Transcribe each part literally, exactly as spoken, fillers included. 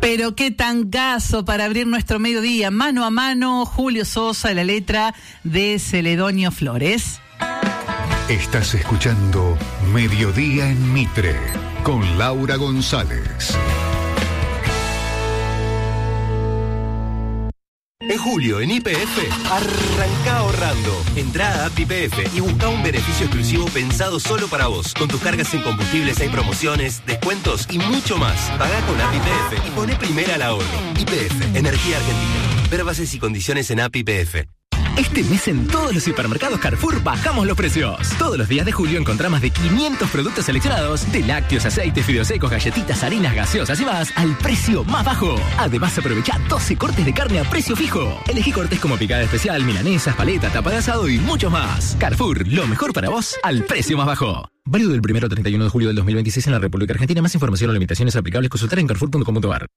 Pero qué tangazo para abrir nuestro mediodía. Mano a mano, Julio Sosa, la letra de Celedonio Flores. Estás escuchando Mediodía en Mitre, con Laura González. En julio, en Y P F, arranca ahorrando. Entrá a App Y P F y busca un beneficio exclusivo pensado solo para vos. Con tus cargas en combustibles hay promociones, descuentos y mucho más. Pagá con App Y P F y poné primera al ahorro. Y P F, Energía Argentina. Ver bases y condiciones en App Y P F. Este mes en todos los supermercados Carrefour bajamos los precios. Todos los días de julio encontrá más de quinientos productos seleccionados, de lácteos, aceites, fideos secos, galletitas, harinas, gaseosas y más, al precio más bajo. Además, aprovecha doce cortes de carne a precio fijo. Elegí cortes como picada especial, milanesas, paleta, tapa de asado y muchos más. Carrefour, lo mejor para vos, al precio más bajo. Válido del primero al treinta y uno de julio del dos mil veintiséis en la República Argentina. Más información o limitaciones aplicables consultar en carrefour punto com punto a r.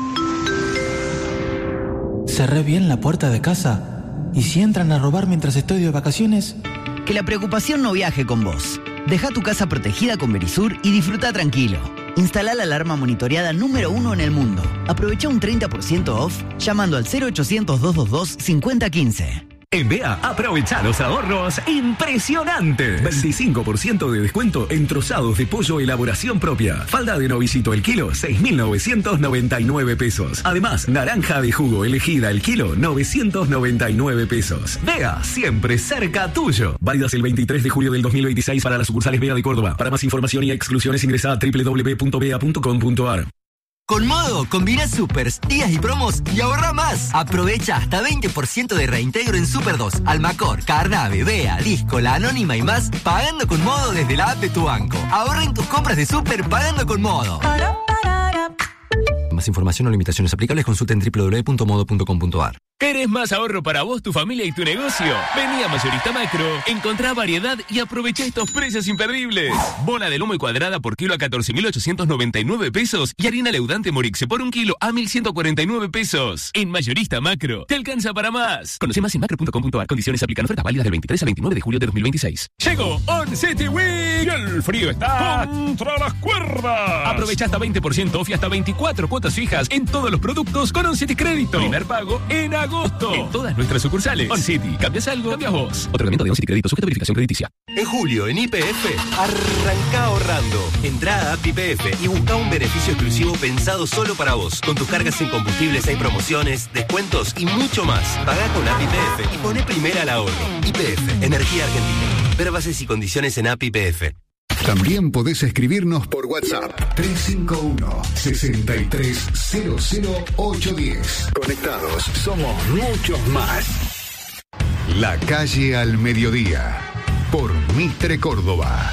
Cerré bien la puerta de casa. ¿Y si entran a robar mientras estoy de vacaciones? Que la preocupación no viaje con vos. Deja tu casa protegida con Verisur y disfruta tranquilo. Instala la alarma monitoreada número uno en el mundo. Aprovecha un treinta por ciento off llamando al cero ochocientos, doscientos veintidós, cincuenta quince. En B E A, aprovecha los ahorros impresionantes. veinticinco por ciento de descuento en trozados de pollo elaboración propia. Falda de novillito el kilo, seis mil novecientos noventa y nueve pesos. Además, naranja de jugo elegida el kilo, novecientos noventa y nueve pesos. B E A, siempre cerca tuyo. Válidas el veintitrés de julio del dos mil veintiséis para las sucursales B E A de Córdoba. Para más información y exclusiones ingresa a doble u doble u doble u punto b e a punto com punto a r. Con Modo, combina supers, días y promos y ahorra más. Aprovecha hasta veinte por ciento de reintegro en Super dos, Almacor, Carnave, Bea, Disco, La Anónima y más, pagando con Modo desde la app de tu banco. Ahorra en tus compras de Super pagando con Modo. Más información o limitaciones aplicables consulta en doble u doble u doble u punto modo punto com punto a r. ¿Querés más ahorro para vos, tu familia y tu negocio? Vení a Mayorista Macro, encontrá variedad y aprovecha estos precios imperdibles. Bola de lomo y cuadrada por kilo a catorce mil ochocientos noventa y nueve pesos y harina leudante Morixe por un kilo a mil ciento cuarenta y nueve pesos. En Mayorista Macro, te alcanza para más. Conoce más en macro punto com punto a r. Condiciones aplican. Ofertas válidas del veintitrés al veintinueve de julio de dos mil veintiséis. Llegó On City Week y el frío está contra las cuerdas. Aprovecha hasta veinte por ciento off y hasta veinticuatro cuotas fijas en todos los productos con On City Crédito. Primer pago en agosto. En todas nuestras sucursales. On City. ¿Cambias algo? Cambias vos. Otorgamiento de On City Crédito sujeto a verificación crediticia. En julio, en Y P F, arranca ahorrando. Entrá a App Y P F y busca un beneficio exclusivo pensado solo para vos. Con tus cargas en combustibles hay promociones, descuentos y mucho más. Pagá con App Y P F y poné primera al ahorro. Y P F, Energía Argentina. Ver bases y condiciones en App Y P F. También podés escribirnos por WhatsApp tres cinco uno, seis tres cero cero ocho uno cero. Conectados, somos muchos más. La calle al mediodía, por Mitre Córdoba.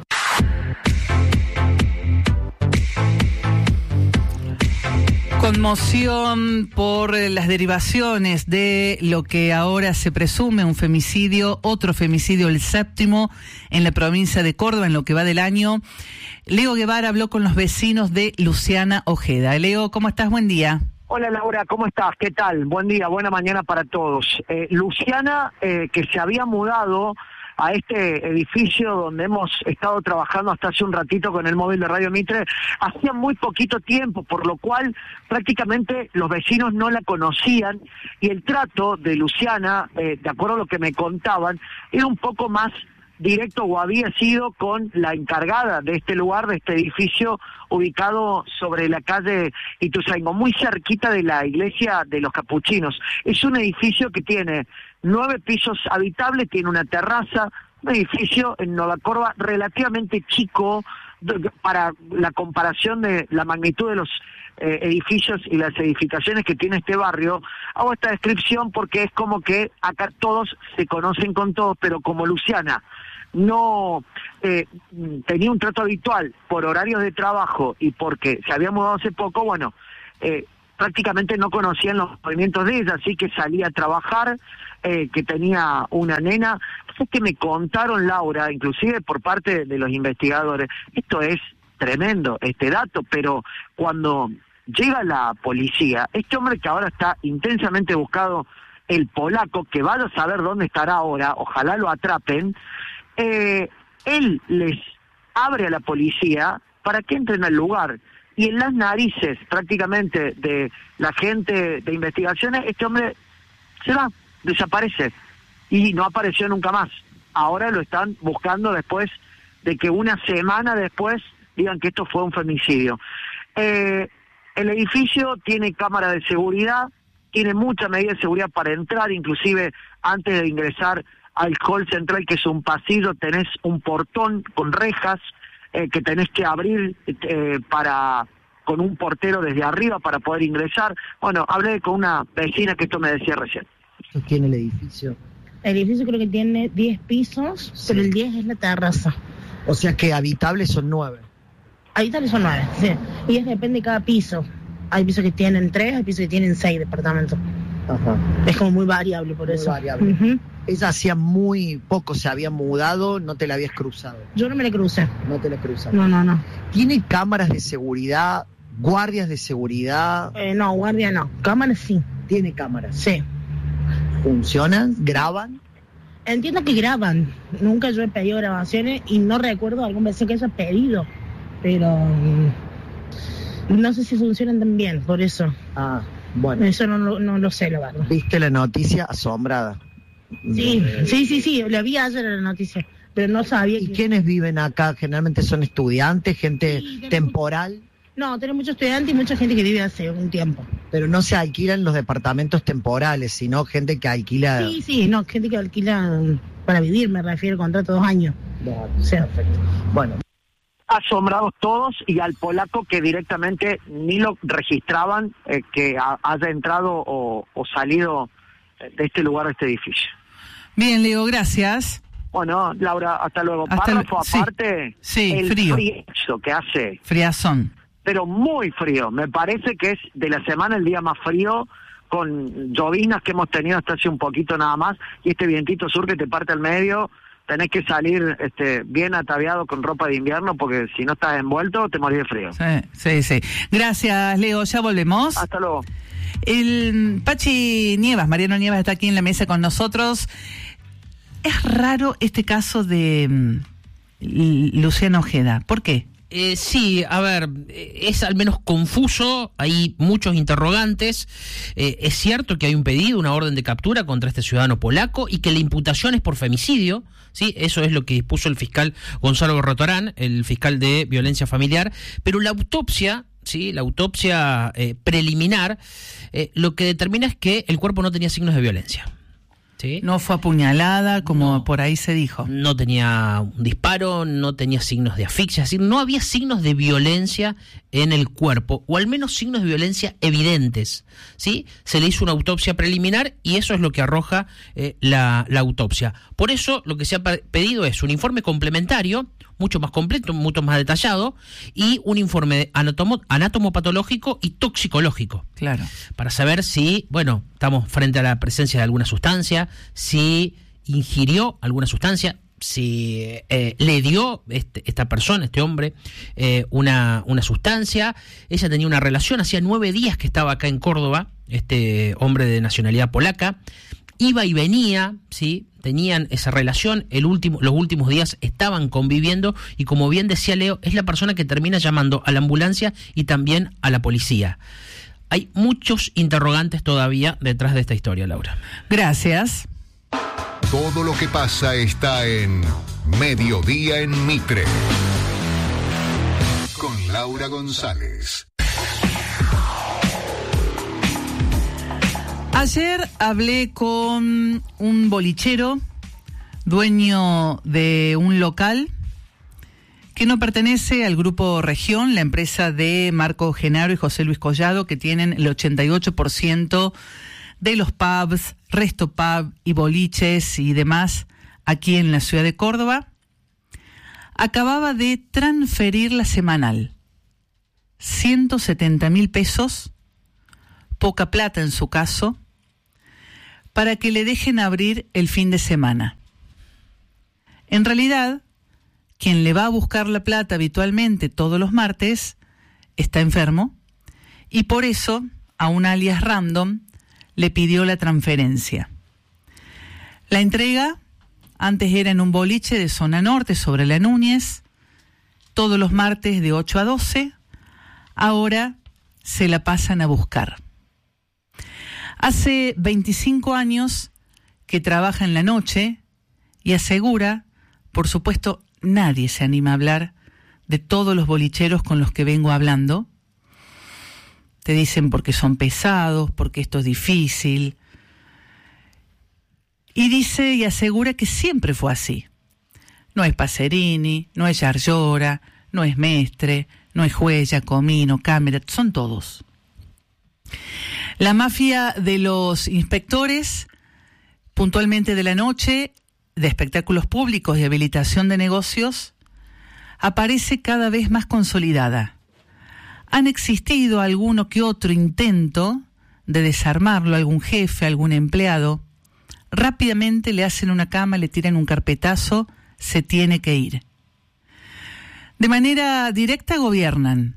Conmoción por las derivaciones de lo que ahora se presume un femicidio, otro femicidio, el séptimo, en la provincia de Córdoba, en lo que va del año. Leo Guevara habló con los vecinos de Luciana Ojeda. Leo, ¿cómo estás? Buen día. Hola Laura, ¿cómo estás? ¿Qué tal? Buen día, buena mañana para todos. Eh, Luciana, eh, que se había mudado a este edificio donde hemos estado trabajando hasta hace un ratito con el móvil de Radio Mitre, hacía muy poquito tiempo, por lo cual prácticamente los vecinos no la conocían y el trato de Luciana, eh, de acuerdo a lo que me contaban, era un poco más directo o había sido con la encargada de este lugar, de este edificio ubicado sobre la calle Ituzaingó, muy cerquita de la iglesia de los Capuchinos. Es un edificio que tiene nueve pisos habitables, tiene una terraza, un edificio en Nueva Córdoba relativamente chico para la comparación de la magnitud de los eh, edificios y las edificaciones que tiene este barrio. Hago esta descripción porque es como que acá todos se conocen con todos, pero como Luciana no eh, tenía un trato habitual por horarios de trabajo y porque se había mudado hace poco, bueno, eh, prácticamente no conocían los movimientos de ella, así que salía a trabajar, eh, que tenía una nena. Es que me contaron, Laura, inclusive por parte de los investigadores, esto es tremendo, este dato, pero cuando llega la policía, este hombre que ahora está intensamente buscado, el polaco, que vaya a saber dónde estará ahora, ojalá lo atrapen, eh, él les abre a la policía para que entren al lugar. y en las narices prácticamente de la gente de investigaciones, este hombre se va, desaparece, y no apareció nunca más. Ahora lo están buscando después de que una semana después digan que esto fue un femicidio. Eh, el edificio tiene cámara de seguridad, tiene muchas medidas de seguridad para entrar, inclusive antes de ingresar al hall central, que es un pasillo, tenés un portón con rejas eh, que tenés que abrir eh, para con un portero desde arriba para poder ingresar. Bueno, hablé con una vecina que esto me decía recién. ¿Qué tiene el edificio? El edificio creo que tiene diez pisos, sí, pero el diez es la terraza. O sea que habitables son nueve. Habitables son nueve, sí. Y es depende de cada piso. Hay pisos que tienen tres, hay pisos que tienen seis departamentos. Ajá. Es como muy variable por muy eso. Variable. Uh-huh. Ella hacía muy poco, se había mudado, no te la habías cruzado. Yo no me la crucé. No te la cruzaste. No, no, no. ¿Tiene cámaras de seguridad, guardias de seguridad? Eh, no, guardia no. Cámaras sí. ¿Tiene cámaras? Sí. ¿Funcionan? ¿Graban? Entiendo que graban. Nunca yo he pedido grabaciones y no recuerdo algún vez que haya pedido. Pero no sé si funcionan tan bien, por eso. Ah, bueno. Eso no, no, no lo sé, la verdad. ¿Viste la noticia? Asombrada. Sí, de... sí, sí, sí. La vi ayer en la noticia, pero no sabía. ¿Y que... quiénes viven acá? Generalmente son estudiantes, gente sí, temporal. No, tenemos muchos estudiantes y mucha gente que vive hace un tiempo. Pero no se alquilan los departamentos temporales, sino gente que alquila... Sí, sí, no, gente que alquila para vivir, me refiero, contrato dos años. Bueno, sí. Perfecto. Bueno. Asombrados todos, y al polaco que directamente ni lo registraban eh, que ha, haya entrado o, o salido de este lugar, de este edificio. Bien, Leo, gracias. Bueno, Laura, hasta luego. Hasta Párrafo sí, aparte, sí, el frío. frío que hace. Friazón. Pero muy frío. Me parece que es de la semana el día más frío, con llovinas que hemos tenido hasta hace un poquito nada más, y este vientito sur que te parte al medio. Tenés que salir este, bien ataviado con ropa de invierno, porque si no estás envuelto te morís de frío. Sí, sí, sí. Gracias, Leo. Ya volvemos. Hasta luego. El Pachi Nievas, Mariano Nievas, está aquí en la mesa con nosotros. Es raro este caso de um, Luciana Ojeda. ¿Por qué? Eh, sí, a ver, es al menos confuso, hay muchos interrogantes. Eh, es cierto que hay un pedido, una orden de captura contra este ciudadano polaco y que la imputación es por femicidio, ¿sí? Eso es lo que dispuso el fiscal Gonzalo Gorrotorán, el fiscal de violencia familiar, pero la autopsia, ¿sí? La autopsia eh, preliminar, eh, lo que determina es que el cuerpo no tenía signos de violencia. ¿Sí? No fue apuñalada, como no, por ahí se dijo. No tenía un disparo, no tenía signos de asfixia, es decir, no había signos de violencia en el cuerpo, o al menos signos de violencia evidentes, ¿sí? Se le hizo una autopsia preliminar y eso es lo que arroja eh, la, la autopsia. Por eso lo que se ha pedido es un informe complementario, mucho más completo, mucho más detallado, y un informe anatomo, anatomopatológico y toxicológico. Claro. Para saber si, bueno, estamos frente a la presencia de alguna sustancia, si ingirió alguna sustancia, si eh, le dio este, esta persona, este hombre, eh, una, una sustancia. Ella tenía una relación, hacía nueve días que estaba acá en Córdoba, este hombre de nacionalidad polaca, iba y venía, ¿sí? Tenían esa relación, el último, los últimos días estaban conviviendo y, como bien decía Leo, es la persona que termina llamando a la ambulancia y también a la policía. Hay muchos interrogantes todavía detrás de esta historia, Laura. Gracias. Todo lo que pasa está en Mediodía en Mitre, con Laura González. Ayer hablé con un bolichero, dueño de un local que no pertenece al Grupo Región, la empresa de Marco Genaro y José Luis Collado, que tienen el ochenta y ocho por ciento de los pubs, resto pub y boliches y demás aquí en la ciudad de Córdoba. Acababa de transferir la semanal, ciento setenta mil pesos, poca plata en su caso, para que le dejen abrir el fin de semana. En realidad, quien le va a buscar la plata habitualmente todos los martes está enfermo y por eso a un alias random le pidió la transferencia. La entrega antes era en un boliche de zona norte sobre la Núñez, todos los martes de ocho a doce. ahora se la pasan a buscar. Hace veinticinco años que trabaja en la noche y asegura, por supuesto, nadie se anima a hablar de todos los bolicheros con los que vengo hablando. Te dicen porque son pesados, porque esto es difícil. Y dice y asegura que siempre fue así. No es Pacerini, no es Yarlora, no es Mestre, no es Huella, Comino, Cámara, son todos. La mafia de los inspectores, puntualmente de la noche, de espectáculos públicos y habilitación de negocios, aparece cada vez más consolidada. Han existido alguno que otro intento de desarmarlo, algún jefe, algún empleado. Rápidamente le hacen una cama, le tiran un carpetazo, se tiene que ir. De manera directa gobiernan.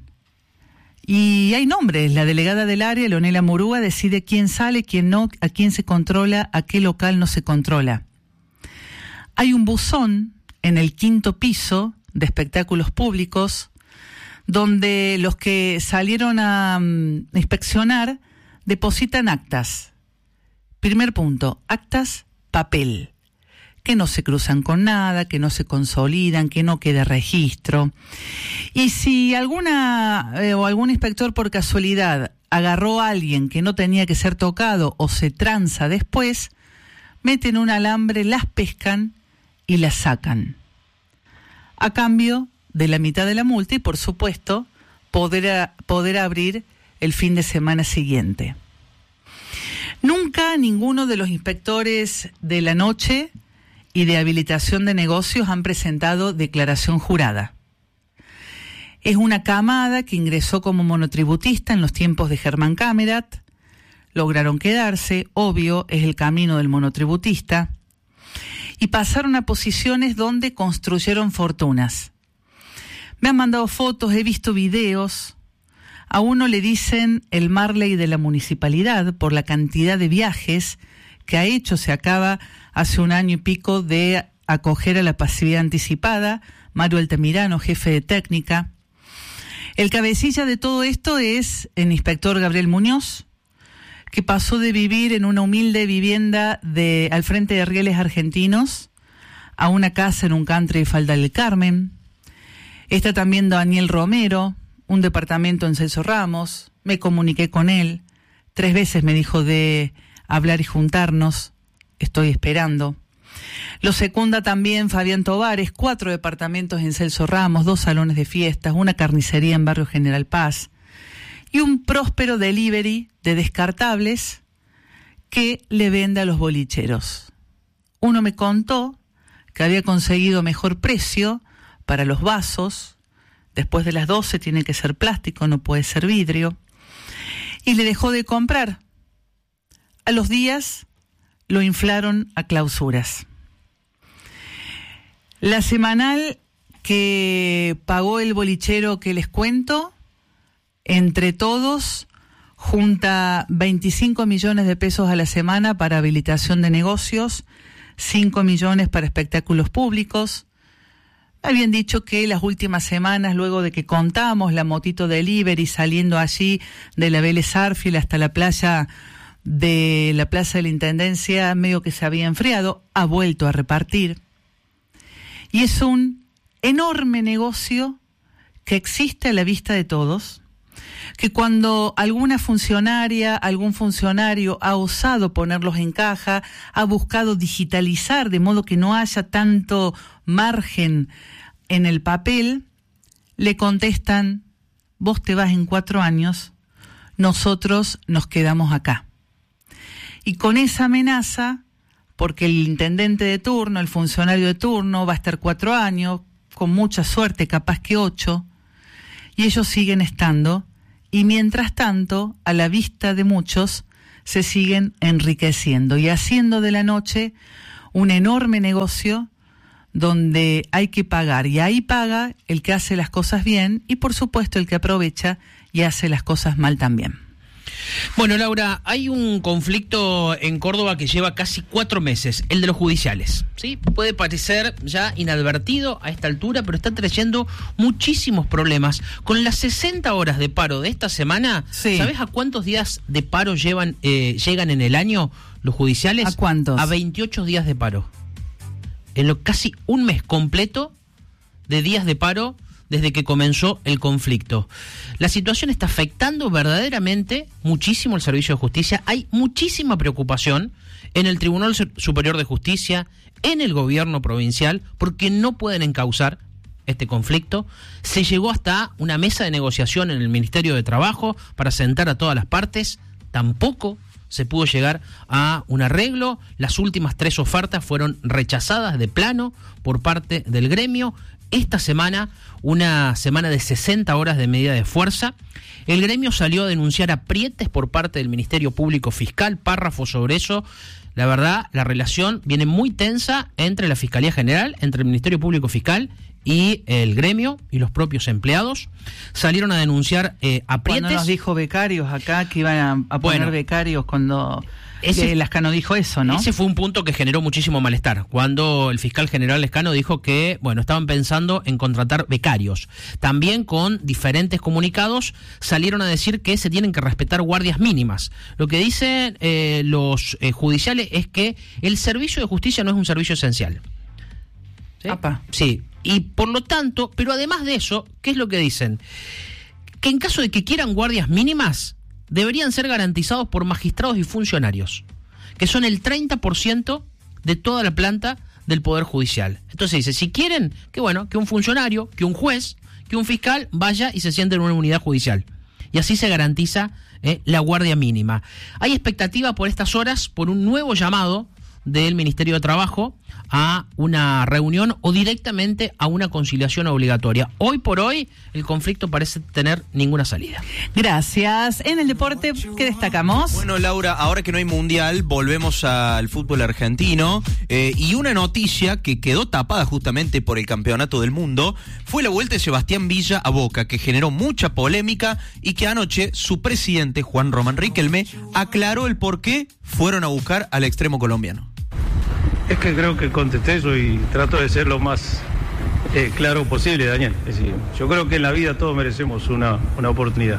Y hay nombres. La delegada del área, Leonela Murúa, decide quién sale, quién no, a quién se controla, a qué local no se controla. Hay un buzón en el quinto piso de espectáculos públicos donde los que salieron a um, inspeccionar depositan actas. Primer punto, actas, papel, que no se cruzan con nada, que no se consolidan, que no quede registro. Y si alguna eh, o algún inspector por casualidad agarró a alguien que no tenía que ser tocado o se tranza después, meten un alambre, las pescan y las sacan. A cambio de la mitad de la multa y, por supuesto, poder, a, poder abrir el fin de semana siguiente. Nunca ninguno de los inspectores de la noche y de habilitación de negocios han presentado declaración jurada. Es una camada que ingresó como monotributista en los tiempos de Germán Camerat, lograron quedarse, obvio, es el camino del monotributista, y pasaron a posiciones donde construyeron fortunas. Me han mandado fotos, he visto videos. A uno le dicen el Marley de la municipalidad por la cantidad de viajes que ha hecho. Se acaba hace un año y pico de acoger a la pasividad anticipada. Mario Altamirano, jefe de técnica. El cabecilla de todo esto es el inspector Gabriel Muñoz, que pasó de vivir en una humilde vivienda de al frente de Rieles Argentinos a una casa en un country de Falda del Carmen. Está también Daniel Romero, un departamento en Celso Ramos. Me comuniqué con él. Tres veces me dijo de hablar y juntarnos. Estoy esperando. Lo secunda también Fabián Tovares, cuatro departamentos en Celso Ramos, dos salones de fiestas, una carnicería en Barrio General Paz y un próspero delivery de descartables que le vende a los bolicheros. Uno me contó que había conseguido mejor precio para los vasos. Después de las doce tiene que ser plástico, no puede ser vidrio. Y le dejó de comprar. A los días lo inflaron a clausuras. La semanal que pagó el bolichero que les cuento, entre todos, junta veinticinco millones de pesos a la semana para habilitación de negocios, cinco millones para espectáculos públicos. Habían dicho que las últimas semanas, luego de que contamos la motito delivery saliendo allí de la Vélez Arfiel hasta la playa de la Plaza de la Intendencia, medio que se había enfriado, ha vuelto a repartir. Y es un enorme negocio que existe a la vista de todos, que cuando alguna funcionaria, algún funcionario ha osado ponerlos en caja, ha buscado digitalizar de modo que no haya tanto margen en el papel, le contestan: vos te vas en cuatro años, nosotros nos quedamos acá. Y con esa amenaza, porque el intendente de turno, el funcionario de turno va a estar cuatro años, con mucha suerte capaz que ocho, y ellos siguen estando, y mientras tanto, a la vista de muchos, se siguen enriqueciendo y haciendo de la noche un enorme negocio donde hay que pagar, y ahí paga el que hace las cosas bien y por supuesto el que aprovecha y hace las cosas mal también. Bueno, Laura, hay un conflicto en Córdoba que lleva casi cuatro meses, el de los judiciales, ¿sí? Puede parecer ya inadvertido a esta altura, pero está trayendo muchísimos problemas. Con las sesenta horas de paro de esta semana, sí. ¿Sabés a cuántos días de paro llevan eh, llegan en el año los judiciales? ¿A cuántos? A veintiocho días de paro. En lo casi un mes completo de días de paro desde que comenzó el conflicto. La situación está afectando verdaderamente muchísimo el servicio de justicia. Hay muchísima preocupación en el Tribunal Superior de Justicia, en el gobierno provincial, porque no pueden encauzar este conflicto. Se llegó hasta una mesa de negociación en el Ministerio de Trabajo para sentar a todas las partes. Tampoco se pudo llegar a un arreglo. Las últimas tres ofertas fueron rechazadas de plano por parte del gremio. Esta semana, una semana de sesenta horas de medida de fuerza, el gremio salió a denunciar aprietes por parte del Ministerio Público Fiscal, párrafos sobre eso. La verdad, la relación viene muy tensa entre la Fiscalía General, entre el Ministerio Público Fiscal y el gremio y los propios empleados. Salieron a denunciar eh, aprietes. Cuando nos dijo becarios acá que iban a, a poner bueno, becarios cuando... Ese, eh, Lescano dijo eso, ¿no? Ese fue un punto que generó muchísimo malestar, cuando el fiscal general Lescano dijo que, bueno, estaban pensando en contratar becarios. También con diferentes comunicados salieron a decir que se tienen que respetar guardias mínimas. Lo que dicen eh, los eh, judiciales es que el servicio de justicia no es un servicio esencial. ¿Sí? Apa. Sí, y por lo tanto, pero además de eso, ¿qué es lo que dicen? Que en caso de que quieran guardias mínimas, deberían ser garantizados por magistrados y funcionarios, que son el treinta por ciento de toda la planta del Poder Judicial. Entonces dice, si quieren, que bueno, que un funcionario, que un juez, que un fiscal vaya y se siente en una unidad judicial. Y así se garantiza eh, la guardia mínima. Hay expectativa por estas horas, por un nuevo llamado del Ministerio de Trabajo a una reunión o directamente a una conciliación obligatoria. Hoy por hoy el conflicto parece tener ninguna salida. Gracias. En el deporte, ¿qué destacamos? Bueno, Laura, ahora que no hay mundial, volvemos al fútbol argentino eh, y una noticia que quedó tapada justamente por el campeonato del mundo fue la vuelta de Sebastián Villa a Boca, que generó mucha polémica y que anoche su presidente, Juan Román Riquelme, aclaró el por qué fueron a buscar al extremo colombiano. Es que creo que contesté eso y trato de ser lo más eh, claro posible, Daniel. Es decir, yo creo que en la vida todos merecemos una, una oportunidad.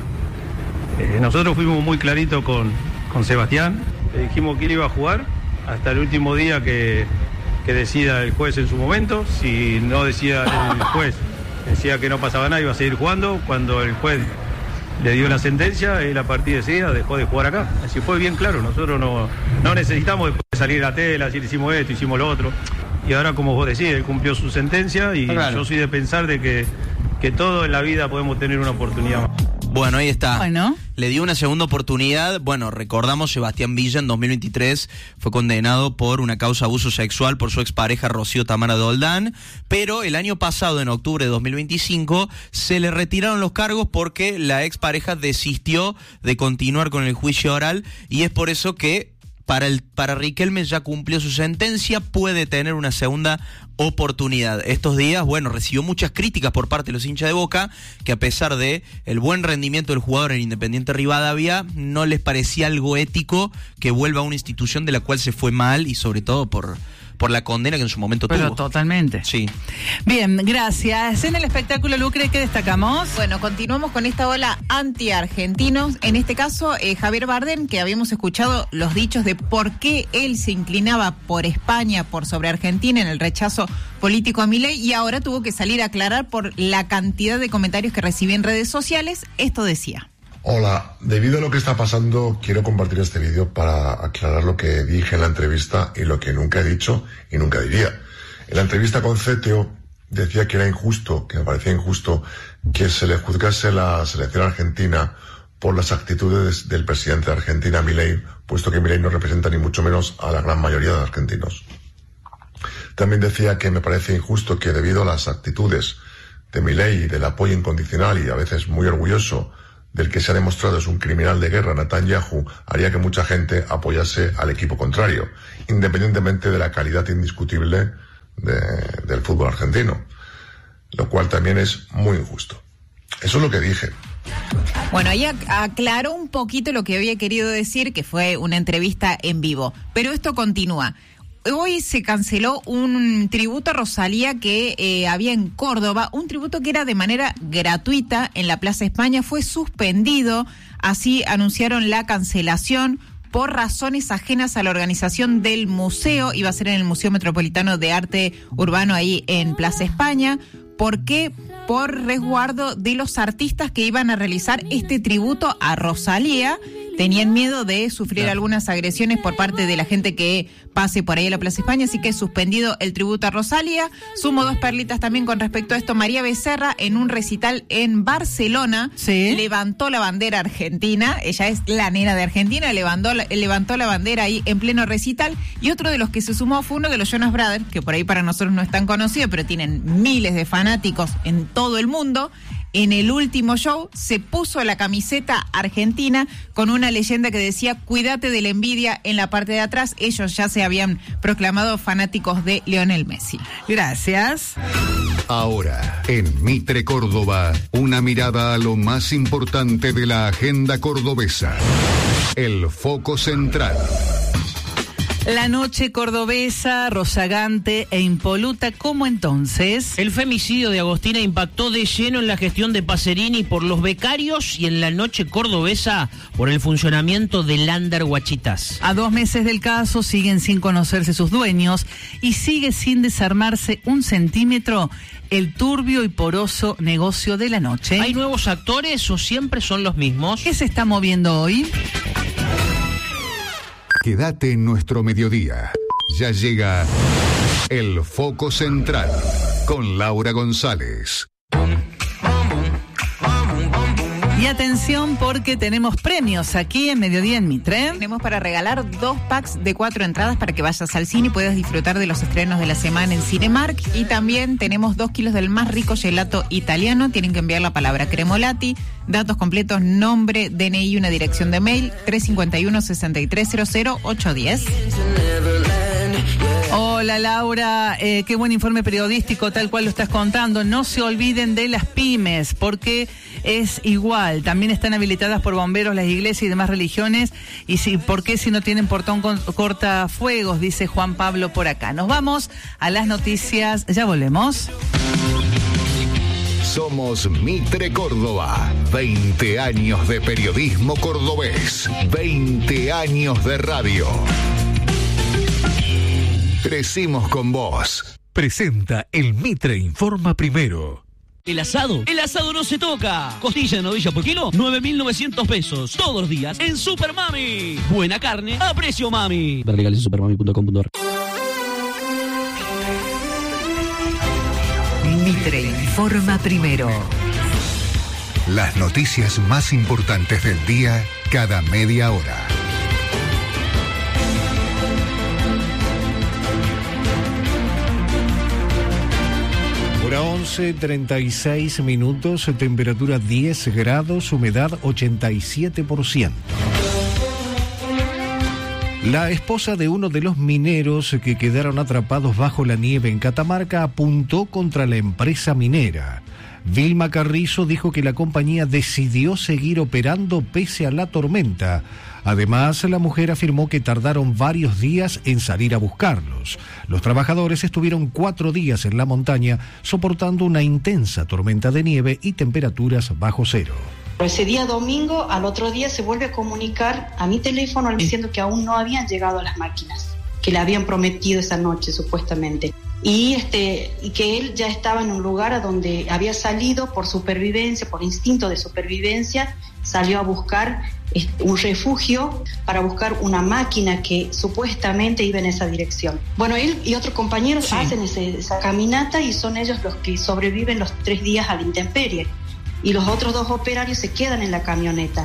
Eh, nosotros fuimos muy claritos con, con Sebastián, le dijimos que él iba a jugar hasta el último día que, que decida el juez en su momento. Si no decía el juez, decía que no pasaba nada, iba a seguir jugando. Cuando el juez le dio la sentencia, él a partir de ese día dejó de jugar acá. Así fue bien claro, nosotros no, no necesitamos después salir a la tela, decir hicimos esto, hicimos lo otro. Y ahora, como vos decís, él cumplió su sentencia y claro, yo soy de pensar de que, que todo en la vida podemos tener una oportunidad más. Bueno, ahí está. Bueno. Le dio una segunda oportunidad. Bueno, recordamos, Sebastián Villa en dos mil veintitrés fue condenado por una causa de abuso sexual por su expareja Rocío Tamara Doldán, pero el año pasado, en octubre de dos mil veinticinco, se le retiraron los cargos porque la expareja desistió de continuar con el juicio oral, y es por eso que Para, el, para Riquelme ya cumplió su sentencia, puede tener una segunda oportunidad. Estos días, bueno, recibió muchas críticas por parte de los hinchas de Boca, que a pesar de el buen rendimiento del jugador en Independiente Rivadavia, no les parecía algo ético que vuelva a una institución de la cual se fue mal y sobre todo por... por la condena que en su momento Pero tuvo. Totalmente. Sí. Bien, gracias. En el espectáculo, Lucre, ¿qué destacamos? Bueno, continuamos con esta ola anti-argentinos. En este caso, eh, Javier Bardem, que habíamos escuchado los dichos de por qué él se inclinaba por España, por sobre Argentina, en el rechazo político a Milei, y ahora tuvo que salir a aclarar por la cantidad de comentarios que recibí en redes sociales. Esto decía. Hola, debido a lo que está pasando, quiero compartir este vídeo para aclarar lo que dije en la entrevista y lo que nunca he dicho y nunca diría. En la entrevista con C T O decía que era injusto, que me parecía injusto que se le juzgase la selección argentina por las actitudes del presidente de Argentina, Milei, puesto que Milei no representa ni mucho menos a la gran mayoría de argentinos. También decía que me parece injusto que debido a las actitudes de Milei y del apoyo incondicional y a veces muy orgulloso del que se ha demostrado es un criminal de guerra, Netanyahu, haría que mucha gente apoyase al equipo contrario, independientemente de la calidad indiscutible de, del fútbol argentino, lo cual también es muy injusto. Eso es lo que dije. Bueno, ahí ac- aclaró un poquito lo que había querido decir, que fue una entrevista en vivo. Pero esto continúa. Hoy se canceló un tributo a Rosalía que eh, había en Córdoba, un tributo que era de manera gratuita en la Plaza España, fue suspendido, así anunciaron la cancelación por razones ajenas a la organización del museo, iba a ser en el Museo Metropolitano de Arte Urbano ahí en Plaza España. ¿Por qué? Por resguardo de los artistas que iban a realizar este tributo a Rosalía. Tenían miedo de sufrir claro. algunas agresiones por parte de la gente que pase por ahí a la Plaza España, así que es suspendido el tributo a Rosalía. Sumo dos perlitas también con respecto a esto. María Becerra, en un recital en Barcelona, sí. levantó la bandera argentina. Ella es la nena de Argentina, levantó la, levantó la bandera ahí en pleno recital. Y otro de los que se sumó fue uno de los Jonas Brothers, que por ahí para nosotros no es tan conocido, pero tienen miles de fanáticos en todo el mundo. En el último show se puso la camiseta argentina con una leyenda que decía "Cuídate de la envidia" en la parte de atrás. Ellos ya se habían proclamado fanáticos de Lionel Messi. Gracias. Ahora, en Mitre Córdoba, una mirada a lo más importante de la agenda cordobesa. El foco central. La noche cordobesa, rozagante e impoluta, ¿cómo entonces? El femicidio de Agostina impactó de lleno en la gestión de Pacerini por los becarios y en la noche cordobesa por el funcionamiento del Lander Huachitas. A dos meses del caso siguen sin conocerse sus dueños y sigue sin desarmarse un centímetro el turbio y poroso negocio de la noche. ¿Hay nuevos actores o siempre son los mismos? ¿Qué se está moviendo hoy? Quédate en nuestro mediodía. Ya llega el foco central con Laura González. Y atención porque tenemos premios aquí en Mediodía en Mitre. Tenemos para regalar dos packs de cuatro entradas para que vayas al cine y puedas disfrutar de los estrenos de la semana en Cinemark. Y también tenemos dos kilos del más rico gelato italiano. Tienen que enviar la palabra Cremolati, datos completos, nombre, D N I y una dirección de mail, tres cinco uno, seis tres cero cero, ocho uno cero. Hola Laura, eh, qué buen informe periodístico tal cual lo estás contando. No se olviden de las pymes porque es igual, también están habilitadas por bomberos las iglesias y demás religiones. Y si, ¿por qué si no tienen portón con, cortafuegos? Dice Juan Pablo por acá. Nos vamos a las noticias, ya volvemos. Somos Mitre Córdoba, veinte años de periodismo cordobés, veinte años de radio. Crecimos con vos. Presenta el Mitre Informa Primero. El asado, el asado no se toca. Costilla de novilla por kilo, nueve mil novecientos pesos. Todos los días en Super Mami. Buena carne a precio mami. Ver legales en supermami punto com punto a r. Mitre Informa Primero. Las noticias más importantes del día cada media hora. once, treinta y seis minutos, temperatura diez grados, humedad ochenta y siete por ciento. La esposa de uno de los mineros que quedaron atrapados bajo la nieve en Catamarca apuntó contra la empresa minera. Vilma Carrizo dijo que la compañía decidió seguir operando pese a la tormenta. Además, la mujer afirmó que tardaron varios días en salir a buscarlos. Los trabajadores estuvieron cuatro días en la montaña soportando una intensa tormenta de nieve y temperaturas bajo cero. Ese día domingo, al otro día se vuelve a comunicar a mi teléfono diciendo que aún no habían llegado las máquinas, que le habían prometido esa noche supuestamente. Y, este, y que él ya estaba en un lugar a donde había salido por supervivencia, por instinto de supervivencia, salió a buscar este, un refugio para buscar una máquina que supuestamente iba en esa dirección. Bueno, él y otros compañeros sí. hacen ese, esa caminata y son ellos los que sobreviven los tres días a la intemperie. Y los otros dos operarios se quedan en la camioneta.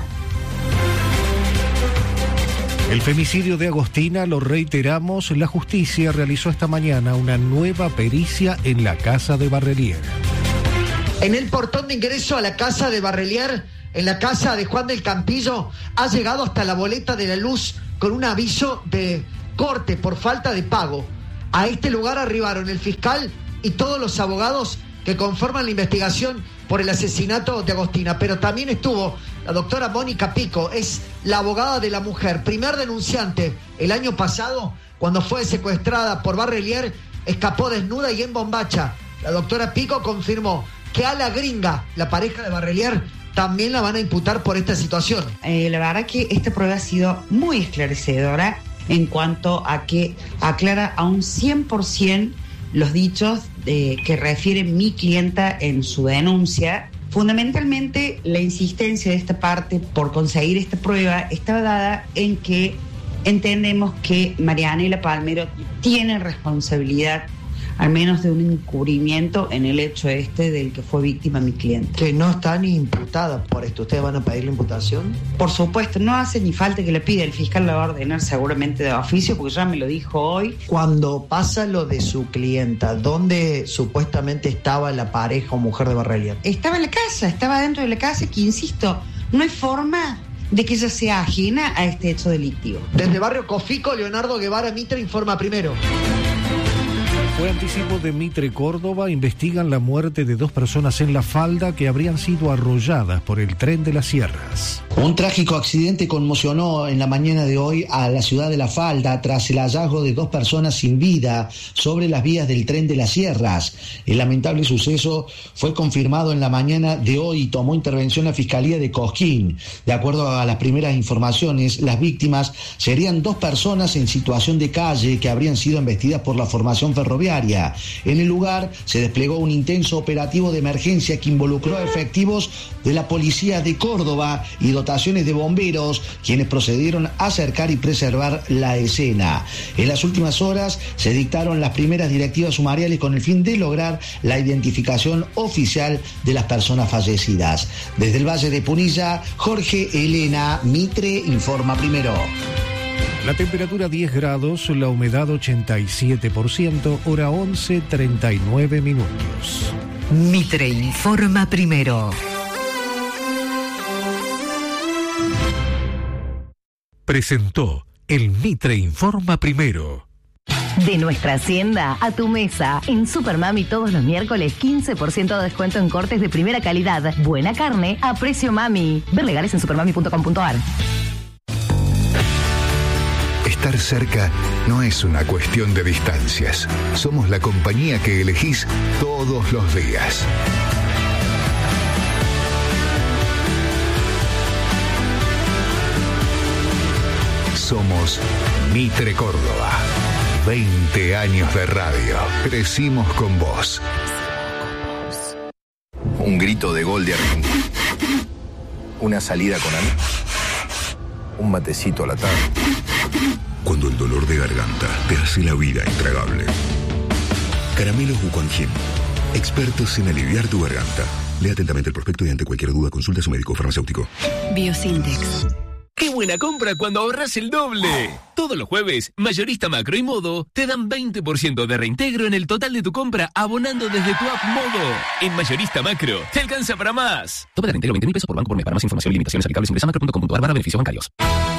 El femicidio de Agostina, lo reiteramos, la justicia realizó esta mañana una nueva pericia en la casa de Barrelier. En el portón de ingreso a la casa de Barrelier, en la casa de Juan del Campillo, ha llegado hasta la boleta de la luz con un aviso de corte por falta de pago. A este lugar arribaron el fiscal y todos los abogados que conforman la investigación por el asesinato de Agostina, pero también estuvo La doctora Mónica Pico es la abogada de la mujer, primer denunciante el año pasado cuando fue secuestrada por Barrelier, escapó desnuda y en bombacha. La doctora Pico confirmó que a la gringa, la pareja de Barrelier, también la van a imputar por esta situación. Eh, la verdad que esta prueba ha sido muy esclarecedora en cuanto a que aclara a un cien por ciento los dichos de, que refiere mi clienta en su denuncia. Fundamentalmente, la insistencia de esta parte por conseguir esta prueba estaba dada en que entendemos que Marianela Palmero tiene responsabilidad, al menos de un encubrimiento en el hecho este del que fue víctima mi cliente. Que no está ni imputada por esto. ¿Ustedes van a pedir la imputación? Por supuesto, no hace ni falta que le pida. El fiscal la va a ordenar seguramente de oficio, porque ya me lo dijo hoy. Cuando pasa lo de su clienta, ¿dónde supuestamente estaba la pareja o mujer de Barrelier? Estaba en la casa, estaba dentro de la casa, que insisto, no hay forma de que ella sea ajena a este hecho delictivo. Desde Barrio Cofico, Leonardo Guevara Mitre informa primero. Fue anticipo de Mitre Córdoba. Investigan la muerte de dos personas en La Falda que habrían sido arrolladas por el tren de las sierras. Un trágico accidente conmocionó en la mañana de hoy a la ciudad de La Falda tras el hallazgo de dos personas sin vida sobre las vías del tren de las sierras. El lamentable suceso fue confirmado en la mañana de hoy y tomó intervención la Fiscalía de Cosquín. De acuerdo a las primeras informaciones, las víctimas serían dos personas en situación de calle que habrían sido embestidas por la formación ferroviaria. En el lugar se desplegó un intenso operativo de emergencia que involucró a efectivos de la Policía de Córdoba y dotaciones de bomberos, quienes procedieron a acercar y preservar la escena. En las últimas horas se dictaron las primeras directivas sumariales con el fin de lograr la identificación oficial de las personas fallecidas. Desde el Valle de Punilla, Jorge Elena Mitre informa primero. La temperatura diez grados, la humedad ochenta y siete por ciento, hora once, treinta y nueve minutos. Mitre informa primero. Presentó el Mitre informa primero. De nuestra hacienda a tu mesa. En Supermami todos los miércoles quince por ciento de descuento en cortes de primera calidad. Buena carne a precio mami. Ver legales en supermami punto com punto a r. Estar cerca no es una cuestión de distancias. Somos la compañía que elegís todos los días. Somos Mitre Córdoba. veinte años de radio. Crecimos con vos. Un grito de gol de Argentina. Una salida con amigos. Un matecito a la tarde. Cuando el dolor de garganta te hace la vida intragable. Caramelos Buconjim. Expertos en aliviar tu garganta. Lea atentamente el prospecto y ante cualquier duda consulta a su médico farmacéutico. Biosintex. ¡Qué buena compra cuando ahorras el doble! Todos los jueves, Mayorista Macro y Modo te dan veinte por ciento de reintegro en el total de tu compra abonando desde tu app Modo. En Mayorista Macro, te alcanza para más. Tope de reintegro veinte mil pesos por banco por mes. Para más información y limitaciones aplicables ingresa macro punto com punto a r barra beneficios bancarios.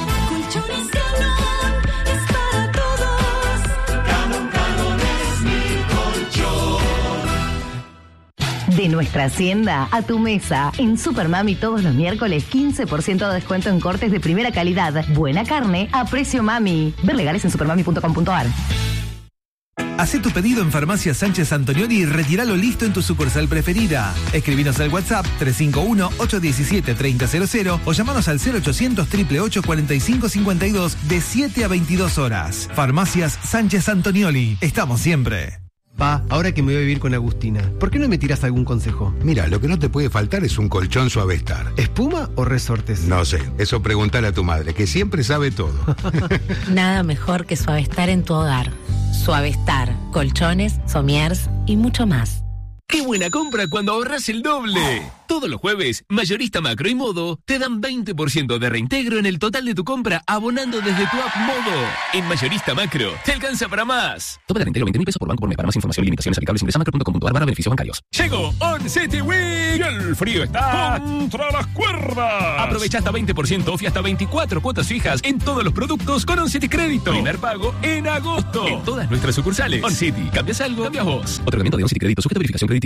De nuestra hacienda a tu mesa. En Supermami todos los miércoles quince por ciento de descuento en cortes de primera calidad. Buena carne a precio mami. Ver legales en supermami punto com punto a r. Hacé tu pedido en Farmacia Sánchez Antonioni y retíralo listo en tu sucursal preferida. Escribinos al WhatsApp tres cinco uno, ocho uno siete, tres cero cero cero o llamanos al cero ochocientos, ocho ocho ocho, cuarenta y cinco cincuenta y dos de siete a veintidós horas. Farmacias Sánchez Antonioni. Estamos siempre. Pa, ahora que me voy a vivir con Agustina, ¿por qué no me tiras algún consejo? Mira, lo que no te puede faltar es un colchón Suavestar. ¿Espuma o resortes? No sé, eso pregúntale a tu madre, que siempre sabe todo. Nada mejor que Suavestar en tu hogar. Suavestar, colchones, somiers y mucho más. ¡Qué buena compra cuando ahorras el doble! Todos los jueves, Mayorista Macro y Modo te dan veinte por ciento de reintegro en el total de tu compra abonando desde tu app Modo. En Mayorista Macro, te alcanza para más. Tope de reintegro veinte mil pesos por banco por mes. Para más información y limitaciones aplicables ingresa macro punto com punto a r barra beneficios bancarios. Llegó On City Week y el frío está contra las cuerdas. Aprovecha hasta veinte por ciento off y hasta veinticuatro cuotas fijas en todos los productos con On City Crédito. Primer pago en agosto. En todas nuestras sucursales. On City, cambias algo, cambias vos. Otorgamiento de On City Crédito sujeto a verificación crediticia.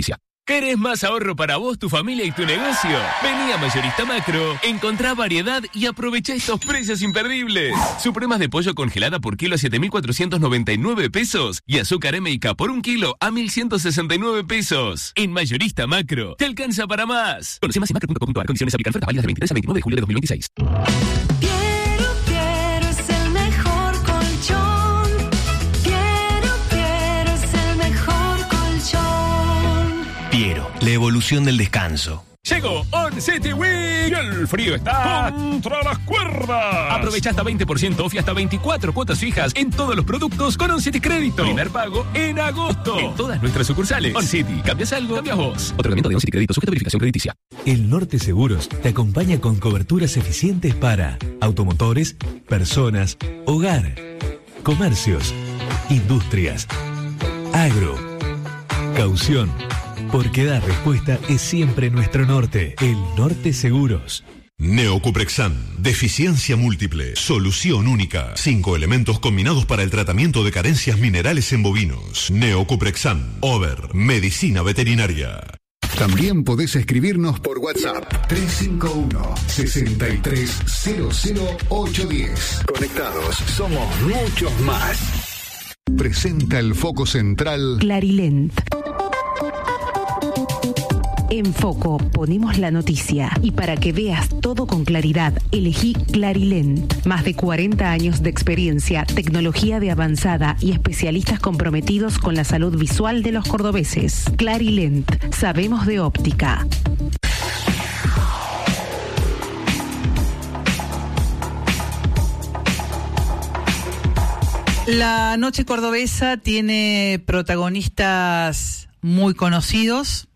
¿Querés más ahorro para vos, tu familia y tu negocio? Vení a Mayorista Macro, encontrá variedad y aprovecha estos precios imperdibles. Supremas de pollo congelada por kilo a siete mil cuatrocientos noventa y nueve pesos y azúcar M y K por un kilo a mil ciento sesenta y nueve pesos. En Mayorista Macro, te alcanza para más. Conoce más en macro punto com punto a r. Condiciones aplican. Ofertas válidas del veintitrés al veintinueve de julio de dos mil veintiséis. Quiero, quiero, es el mejor colchón. Quiero, quiero, es el mejor colchón. Piero, la evolución del descanso. Llegó On City Week y el frío está contra las cuerdas. Aprovecha hasta veinte por ciento off y hasta veinticuatro cuotas fijas en todos los productos con On City Crédito. Primer pago en agosto. En todas nuestras sucursales. On City. ¿Cambias algo? Cambias vos. Otorgamiento de On City Crédito sujeto a verificación crediticia. El Norte Seguros te acompaña con coberturas eficientes para automotores, personas, hogar, comercios, industrias, agro, caución. Porque dar respuesta es siempre nuestro norte. El Norte Seguros. Neocuprexan, deficiencia múltiple, solución única. Cinco elementos combinados para el tratamiento de carencias minerales en bovinos. Neocuprexan, Over, medicina veterinaria. También podés escribirnos por WhatsApp tres cinco uno, seis tres cero cero ocho uno cero. Conectados, somos muchos más. Presenta el foco central Clarilent. En Foco ponemos la noticia y para que veas todo con claridad, elegí Clarilent. Más de cuarenta años de experiencia, tecnología de avanzada y especialistas comprometidos con la salud visual de los cordobeses. Clarilent, sabemos de óptica. La noche cordobesa tiene protagonistas muy conocidos.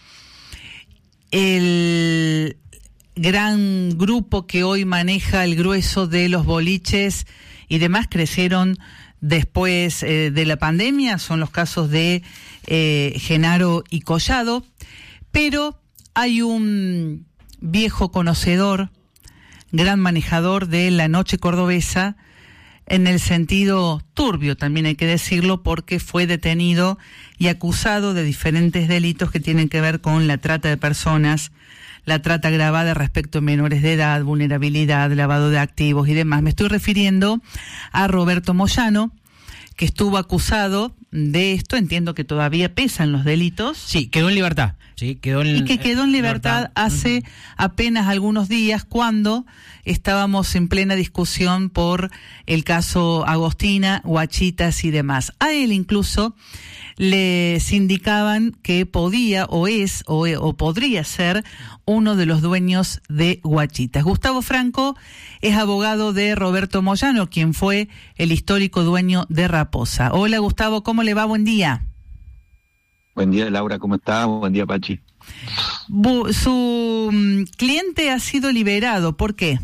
El gran grupo que hoy maneja el grueso de los boliches y demás crecieron después eh, de la pandemia, son los casos de eh, Genaro y Collado, pero hay un viejo conocedor, gran manejador de la noche cordobesa, en el sentido turbio, también hay que decirlo, porque fue detenido y acusado de diferentes delitos que tienen que ver con la trata de personas, la trata agravada respecto a menores de edad, vulnerabilidad, lavado de activos y demás. Me estoy refiriendo a Roberto Moyano, que estuvo acusado de esto, entiendo que todavía pesan los delitos. Sí, quedó en libertad. Sí, quedó en, y que quedó en libertad, libertad. hace uh-huh. apenas algunos días, cuando estábamos en plena discusión por el caso Agostina, Guachitas y demás. A él incluso les indicaban que podía o es o, o podría ser uno de los dueños de Guachitas. Gustavo Franco es abogado de Roberto Moyano, quien fue el histórico dueño de Raposa. Hola Gustavo, ¿cómo le va? Buen día. Buen día, Laura, ¿cómo está? Buen día, Pachi. Bu- su um, cliente ha sido liberado, ¿por qué?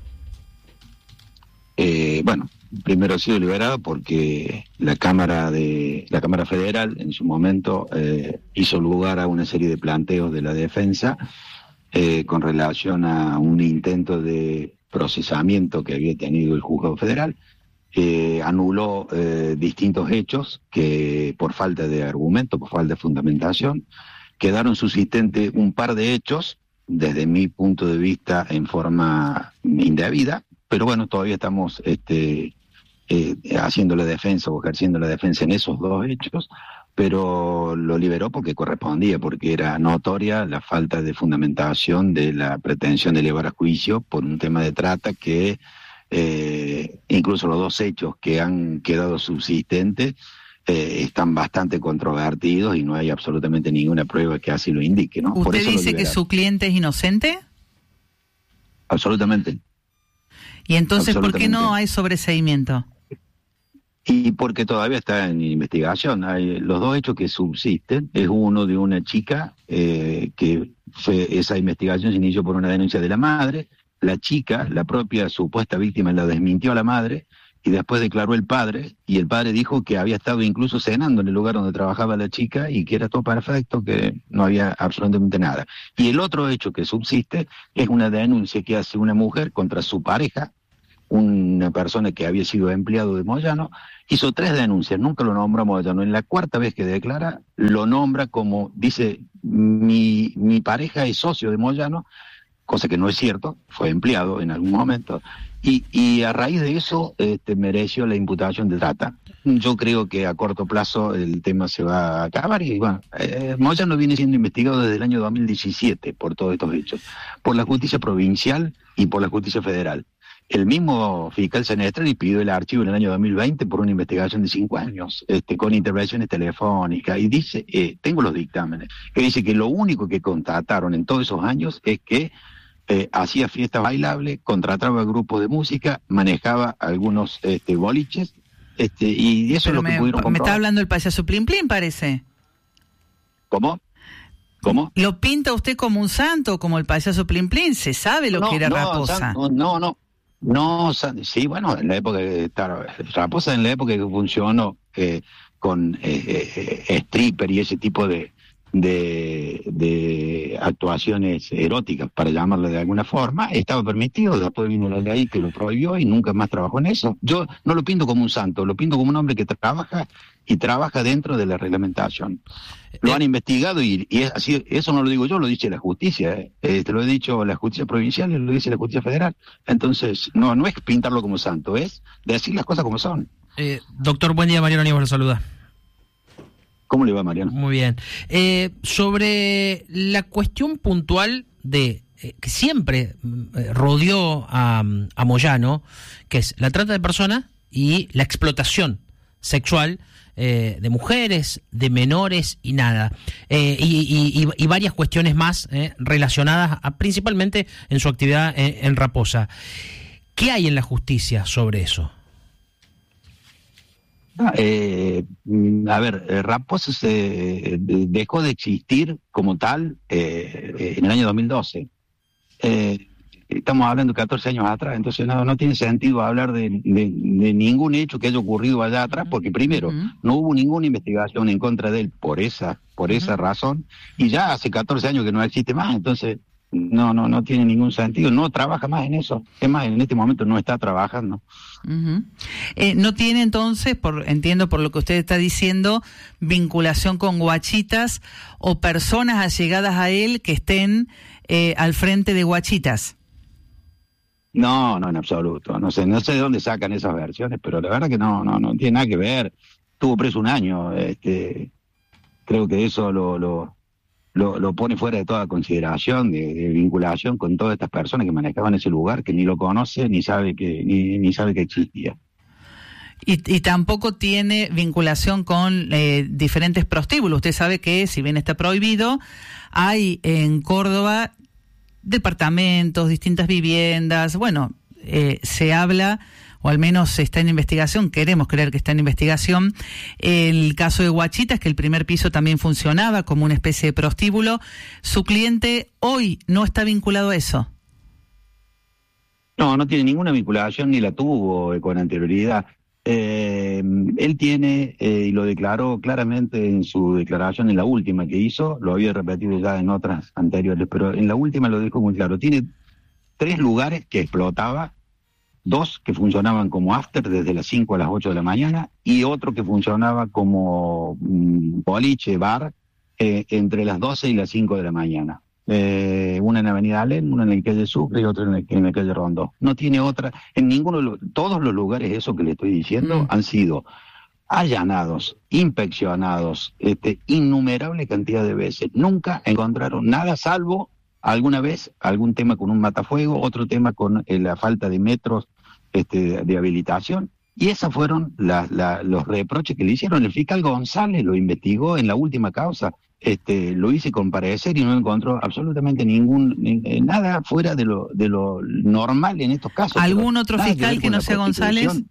Eh, bueno, primero ha sido liberado porque la Cámara de la Cámara Federal en su momento eh, hizo lugar a una serie de planteos de la defensa eh, con relación a un intento de procesamiento que había tenido el Juzgado Federal. Eh, anuló eh, distintos hechos que por falta de argumento, por falta de fundamentación, quedaron subsistentes un par de hechos, desde mi punto de vista en forma indebida, pero bueno, todavía estamos este, eh, haciendo la defensa o ejerciendo la defensa en esos dos hechos, pero lo liberó porque correspondía, porque era notoria la falta de fundamentación de la pretensión de llevar a juicio por un tema de trata que Eh, incluso los dos hechos que han quedado subsistentes eh, están bastante controvertidos y no hay absolutamente ninguna prueba que así lo indique, ¿no? ¿Usted Por eso dice que su cliente es inocente? Absolutamente. ¿Y entonces por qué no hay sobreseimiento? Y porque todavía está en investigación. Hay, los dos hechos que subsisten es uno de una chica eh, que fue, esa investigación se inició por una denuncia de la madre. La chica, la propia supuesta víctima, la desmintió a la madre y después declaró el padre, y el padre dijo que había estado incluso cenando en el lugar donde trabajaba la chica y que era todo perfecto, que no había absolutamente nada. Y el otro hecho que subsiste es una denuncia que hace una mujer contra su pareja una persona que había sido empleado de Moyano, hizo tres denuncias, nunca lo nombró Moyano. En la cuarta vez que declara, lo nombra como, dice, mi, mi pareja es socio de Moyano, cosa que no es cierto, fue empleado en algún momento, y, y a raíz de eso este, mereció la imputación de trata. Yo creo que a corto plazo el tema se va a acabar y bueno, eh, Moyano viene siendo investigado desde el año dos mil diecisiete por todos estos hechos, por la justicia provincial y por la justicia federal. El mismo fiscal Senestri pidió el archivo en el año dos mil veinte por una investigación de cinco años, este, con intervenciones telefónicas, y dice, eh, tengo los dictámenes, que dice que lo único que constataron en todos esos años es que eh, hacía fiestas bailables, contrataba grupos de música, manejaba algunos este, boliches, este, y eso Pero es lo me, que pudieron comprobar. Me está hablando el payaso Plin Plin, parece. ¿Cómo? ¿Cómo? ¿Lo pinta usted como un santo, como el payaso Plin Plin? ¿Se sabe lo no, que era no, Raposa? San, no, no. No, sí, bueno, en la época de Raposa, en la época que funcionó eh, con eh, eh, stripper y ese tipo de, de, de actuaciones eróticas, para llamarlo de alguna forma, estaba permitido. Después vino la ley que lo prohibió y nunca más trabajó en eso. Yo no lo pinto como un santo, lo pinto como un hombre que trabaja y trabaja dentro de la reglamentación. Lo han investigado y, y es así, eso no lo digo yo, lo dice la justicia, ¿eh? Eh, te lo he dicho la justicia provincial y lo dice la justicia federal. Entonces, no, no es pintarlo como santo, es decir las cosas como son. Eh, doctor, buen día, Mariano Aníbal lo saluda. ¿Cómo le va, Mariano? Muy bien. Eh, sobre la cuestión puntual de eh, que siempre eh, rodeó a, a Moyano, que es la trata de personas y la explotación sexual eh, de mujeres, de menores y nada. Eh, y, y, y varias cuestiones más eh, relacionadas a, principalmente en su actividad en, en Raposa. ¿Qué hay en la justicia sobre eso? Eh, a ver, eh, Raposa se dejó de existir como tal eh, en el año dos mil doce. Eh, estamos hablando de catorce años atrás, entonces no, no tiene sentido hablar de, de, de ningún hecho que haya ocurrido allá atrás, porque primero, uh-huh. no hubo ninguna investigación en contra de él por esa, por uh-huh. esa razón, y ya hace catorce años que no existe más, entonces no, no, no tiene ningún sentido, no trabaja más en eso, es más, en este momento no está trabajando. Uh-huh. Eh, no tiene entonces, por entiendo por lo que usted está diciendo, vinculación con guachitas o personas allegadas a él que estén eh, al frente de guachitas. No, no, en absoluto. No sé, no sé de dónde sacan esas versiones, pero la verdad que no, no, no tiene nada que ver. Estuvo preso un año. Este, creo que eso lo, lo, lo, lo pone fuera de toda consideración de, de vinculación con todas estas personas que manejaban ese lugar, que ni lo conoce ni sabe que ni, ni sabe que existía. Y, y tampoco tiene vinculación con eh, diferentes prostíbulos. Usted sabe que, si bien está prohibido, hay en Córdoba departamentos, distintas viviendas, bueno, eh, se habla, o al menos está en investigación, queremos creer que está en investigación, el caso de Guachitas, que el primer piso también funcionaba como una especie de prostíbulo. Su cliente hoy no está vinculado a eso. No, no tiene ninguna vinculación, ni la tuvo con anterioridad. Eh, él tiene, eh, y lo declaró claramente en su declaración, en la última que hizo, lo había repetido ya en otras anteriores, pero en la última lo dijo muy claro, tiene tres lugares que explotaba, dos que funcionaban como after desde las cinco a las ocho de la mañana y otro que funcionaba como um, boliche, bar, eh, entre las doce y las cinco de la mañana. Eh, una en Avenida Alem, una en la calle Sucre y otra en la, en la calle Rondó. No tiene otra, en ninguno de los, todos los lugares, eso que le estoy diciendo, mm. han sido allanados, inspeccionados, este, innumerable cantidad de veces. Nunca encontraron nada, salvo alguna vez algún tema con un matafuego, otro tema con eh, la falta de metros este, de, de habilitación. Y esos fueron la, la, los reproches que le hicieron. El fiscal González lo investigó en la última causa. Este, lo hice comparecer y no encontró absolutamente ningún ni, eh, nada fuera de lo de lo normal en estos casos. ¿Algún otro fiscal que, que no sea González?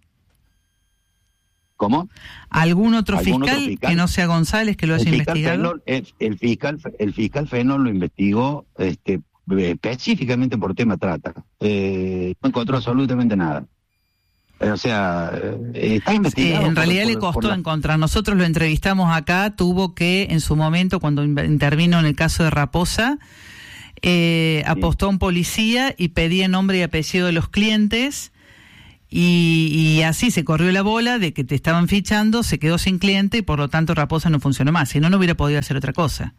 ¿Cómo? ¿Algún otro, ¿Algún fiscal, otro fiscal que no sea González que lo haya el investigado? Fenol, el, el fiscal el fiscal Fenol lo investigó este, específicamente por tema trata. Eh, no encontró absolutamente nada. O sea, está investigado. Eh, en por, realidad por, le costó la... encontrar. Nosotros lo entrevistamos acá, tuvo que, en su momento, cuando intervino en el caso de Raposa, eh, sí. apostó a un policía y pedía nombre y apellido de los clientes Y, y así se corrió la bola de que te estaban fichando, se quedó sin cliente y por lo tanto Raposa no funcionó más. Si no, no hubiera podido hacer otra cosa.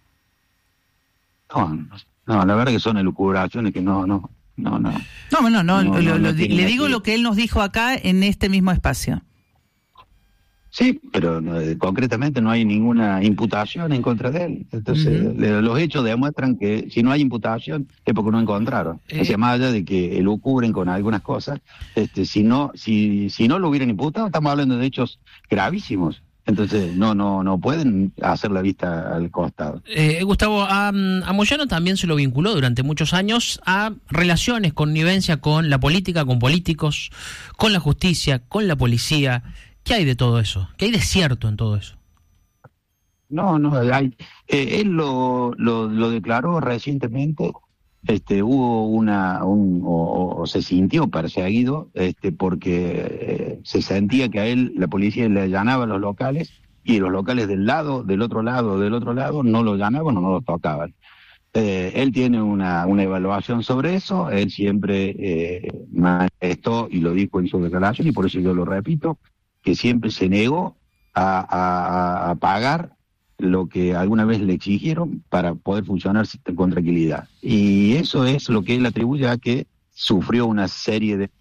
No, no, la verdad que son elucubraciones que no, no, no, no. No, no, no, No, lo- no, lo- no le tiene digo que- lo que él nos dijo acá en este mismo espacio. Sí, pero eh, concretamente no hay ninguna imputación en contra de él. Entonces, Ujú. le- los hechos demuestran que si no hay imputación es porque no encontraron. Eh. O sea, más allá de que elucubren con algunas cosas, este, si no, si, si no lo hubieran imputado, estamos hablando de hechos gravísimos. Entonces, no, no, no pueden hacer la vista al costado. Eh, Gustavo, a, a Moyano también se lo vinculó durante muchos años a relaciones, connivencia con la política, con políticos, con la justicia, con la policía. ¿Qué hay de todo eso? ¿Qué hay de cierto en todo eso? No, no, hay, eh, él lo, lo, lo declaró recientemente, este, hubo una, un, o, o se sintió perseguido, este, porque eh, se sentía que a él la policía le allanaba los locales y los locales del lado, del otro lado, del otro lado, no lo allanaban o no los tocaban. Eh, él tiene una, una evaluación sobre eso, él siempre eh, manifestó y lo dijo en su declaración y por eso yo lo repito, que siempre se negó a, a- a pagar lo que alguna vez le exigieron para poder funcionar con tranquilidad. Y eso es lo que él atribuye a que sufrió una serie de...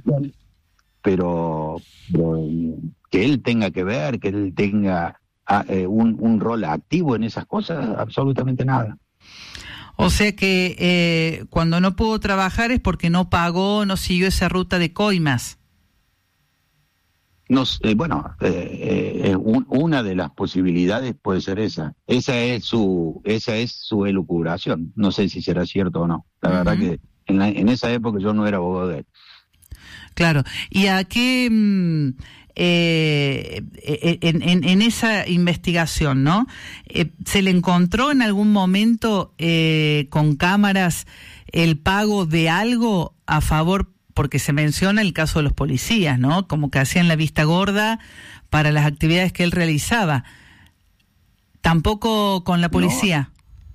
Pero, pero, que él tenga que ver, que él tenga ah, eh, un, un rol activo en esas cosas, absolutamente nada. O sea que eh, cuando no pudo trabajar es porque no pagó, no siguió esa ruta de coimas. Nos, eh, bueno, eh, eh, un- una de las posibilidades puede ser esa. Esa es su, esa es su elucubración. No sé si será cierto o no. La verdad que en, la- en esa época yo no era abogado de él. Claro. ¿Y a qué, mm, eh, en, en- en esa investigación, ¿no? Eh, ¿Se le encontró en algún momento eh, con cámaras el pago de algo a favor? Porque se menciona el caso de los policías, ¿no? Como que hacían la vista gorda para las actividades que él realizaba. ¿Tampoco con la policía?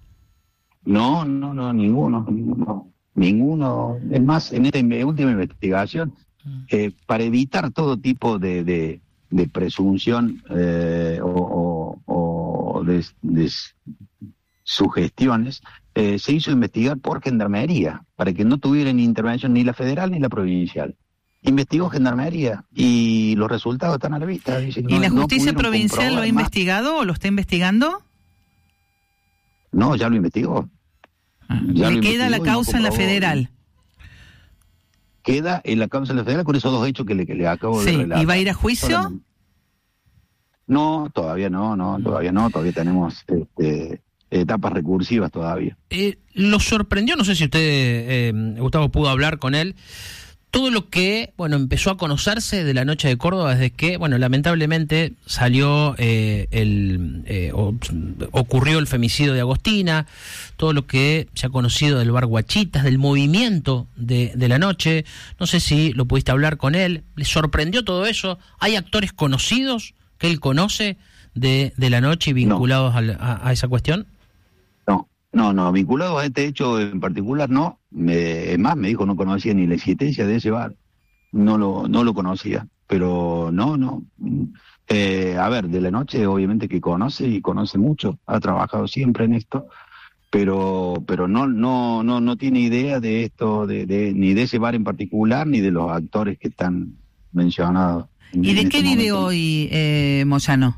No, no, no, ninguno, ninguno, ninguno. Es más, en esta inve- última investigación, eh, para evitar todo tipo de, de, de presunción eh, o, o- o de, de sugestiones, eh, se hizo investigar por gendarmería, para que no tuvieran intervención ni la federal ni la provincial. Investigó gendarmería y los resultados están a la vista. Dicen, ¿Y no- la no justicia pudieron provincial lo ha comprobar más. investigado o lo está investigando? No, ya lo investigó. Ya ¿Le lo queda la investigó y no causa en la comprobó. federal? Queda en la causa de la federal con esos dos hechos que le, que le acabo de Sí, relatar. ¿y va a ir a juicio? Solamente. No, todavía no, no, todavía no, todavía tenemos este, etapas recursivas todavía. Eh, lo sorprendió, no sé si usted, eh, Gustavo, pudo hablar con él, todo lo que, bueno, empezó a conocerse de la noche de Córdoba desde que, bueno, lamentablemente salió eh, el, eh, o- ocurrió el femicidio de Agostina, todo lo que se ha conocido del bar Guachitas, del movimiento de, de la noche, no sé si lo pudiste hablar con él, ¿le sorprendió todo eso? ¿Hay actores conocidos que él conoce de, de la noche y vinculados al- a, a esa cuestión? No, no, no, vinculado a este hecho en particular no. Me, es más, me dijo no conocía ni la existencia de ese bar. No lo, no lo conocía, pero no, no. Eh, a ver, de la noche obviamente que conoce y conoce mucho, ha trabajado siempre en esto, pero pero no no no no tiene idea de esto, de, de ni de ese bar en particular, ni de los actores que están mencionados. en- ¿Y en de este qué vive momento. hoy eh, Moyano?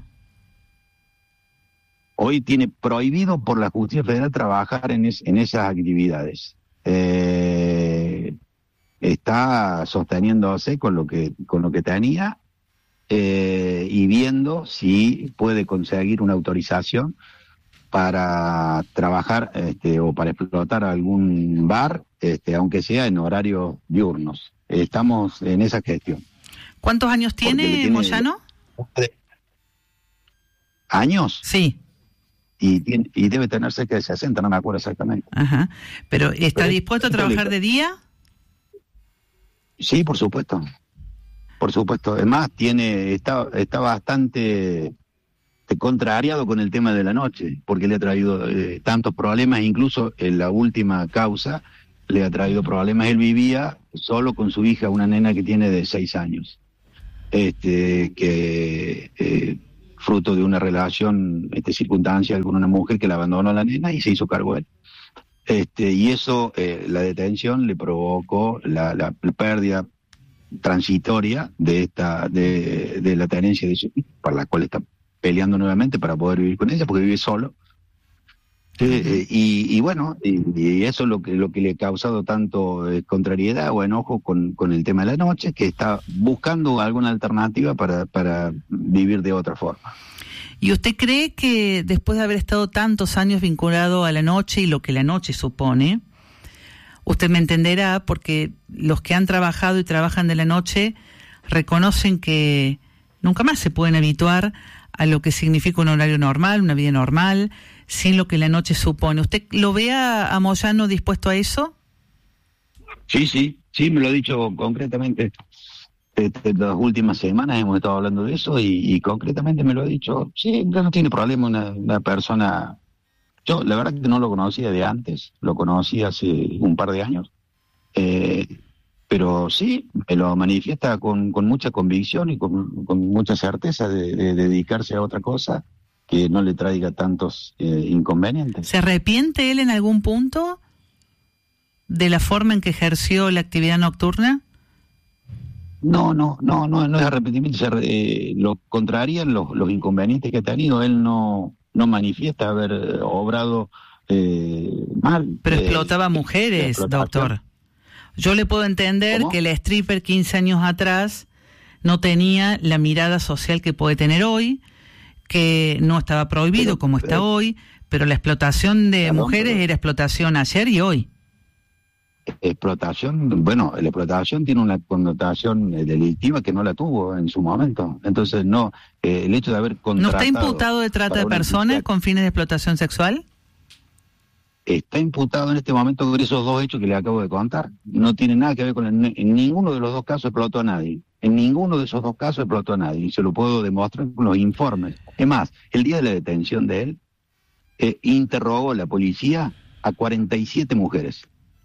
Hoy tiene prohibido por la justicia federal trabajar en, es- en esas actividades. Eh, está sosteniéndose con lo que con lo que tenía eh, y viendo si puede conseguir una autorización para trabajar este, o para explotar algún bar, este, aunque sea en horarios diurnos. Estamos en esa gestión. ¿Cuántos años Porque le tiene tiene- Moyano? ¿Años? Sí. Y, tiene- y debe tener cerca de sesenta, no me acuerdo exactamente. Ajá. ¿Pero está Pero- dispuesto a trabajar de día? Sí, por supuesto. Por supuesto. Además, tiene, está, está bastante eh, contrariado con el tema de la noche, porque le ha traído eh, tantos problemas, incluso en la última causa, le ha traído problemas. Él vivía solo con su hija, una nena que tiene de seis años, este, que eh, fruto de una relación este, circunstancial con una mujer que le abandonó a la nena y se hizo cargo él. Este, y eso, eh, la detención le provocó la, la, la pérdida transitoria de esta de, de la tenencia de su hija, para la cual está peleando nuevamente para poder vivir con ella, porque vive solo. Eh, eh, y, y bueno, y, y eso es lo que lo que le ha causado tanto eh, contrariedad o enojo con, con el tema de la noche, que está buscando alguna alternativa para, para vivir de otra forma. ¿Y usted cree que después de haber estado tantos años vinculado a la noche y lo que la noche supone, usted me entenderá, porque los que han trabajado y trabajan de la noche reconocen que nunca más se pueden habituar a lo que significa un horario normal, una vida normal, sin lo que la noche supone? ¿Usted lo ve a, a Moyano dispuesto a eso? Sí, sí, sí, me lo ha dicho concretamente. Este, las últimas semanas hemos estado hablando de eso y, y concretamente me lo ha dicho. Sí, no tiene problema una, una persona. Yo la verdad que no lo conocía de antes, lo conocí hace un par de años, eh, pero sí, me lo manifiesta con, con mucha convicción y con, con mucha certeza de, de, de dedicarse a otra cosa que no le traiga tantos eh, inconvenientes. ¿Se arrepiente él en algún punto de la forma en que ejerció la actividad nocturna? No, no, no, no, no es arrepentimiento, se, eh, lo contrarían los, los inconvenientes que ha tenido. Él no, no manifiesta haber obrado eh, mal. Pero eh, explotaba mujeres, doctor. Yo le puedo entender ¿Cómo? que la stripper quince años atrás no tenía la mirada social que puede tener hoy, que no estaba prohibido pero, como está pero, hoy, pero la explotación de perdón, mujeres pero, era explotación ayer y hoy. Explotación, bueno, la explotación tiene una connotación delictiva que no la tuvo en su momento. Entonces, no, eh, el hecho de haber contratado... ¿No está imputado de trata de personas con fines de explotación sexual? Está imputado en este momento por esos dos hechos que le acabo de contar. No tiene nada que ver con... El, en ninguno de los dos casos explotó a nadie. En ninguno de esos dos casos explotó a nadie. Y se lo puedo demostrar con los informes. Es más, el día de la detención de él, eh, interrogó la policía a cuarenta y siete mujeres.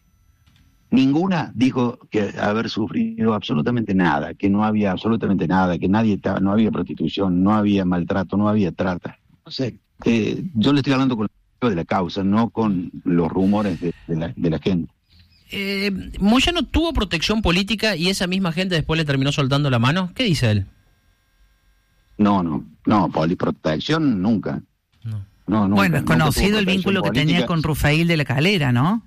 Ninguna dijo que haber sufrido absolutamente nada, que no había absolutamente nada, que nadie estaba, no había prostitución, no había maltrato, no había trata. No sé, eh, yo le estoy hablando con de la causa, no con los rumores de, de, la, de la gente. Eh, ¿Moyano tuvo protección política y esa misma gente después le terminó soltando la mano? ¿Qué dice él? No, no, no, poliprotección nunca. No. No, nunca, bueno, es conocido el vínculo que política. tenía con Rufail de la Calera, ¿no?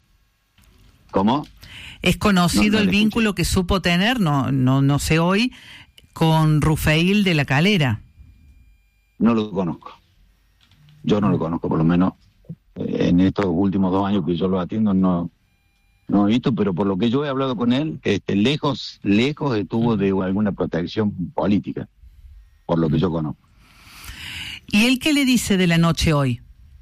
¿Cómo? Es conocido no, no el vínculo escuché. que supo tener, no, no, no sé hoy, con Rufail de la Calera. No lo conozco. Yo no lo conozco, por lo menos eh, en estos últimos dos años que yo lo atiendo no, no he visto, pero por lo que yo he hablado con él, este, lejos, lejos estuvo de alguna protección política, por lo que yo conozco. ¿Y él qué le dice de la noche hoy?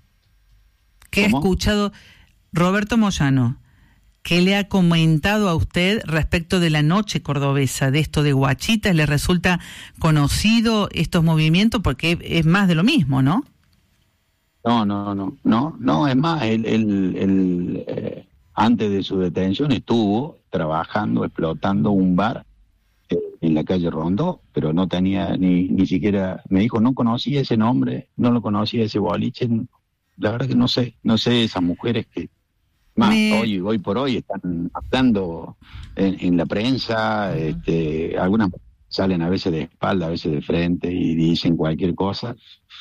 ¿Qué ¿Cómo? ha escuchado Roberto Moyano? ¿Qué le ha comentado a usted respecto de la noche cordobesa, de esto de Guachitas? ¿Le resulta conocido estos movimientos? Porque es más de lo mismo, ¿no? No, no, no, no, no, es más, él, él, él eh, antes de su detención estuvo trabajando, explotando un bar eh, en la calle Rondó, pero no tenía ni, ni siquiera, me dijo, no conocía ese nombre, no lo conocía ese boliche, la verdad que no sé, no sé esas mujeres que más Me... hoy hoy por hoy están hablando en, en la prensa, uh-huh. este, algunas salen a veces de espalda, a veces de frente y dicen cualquier cosa,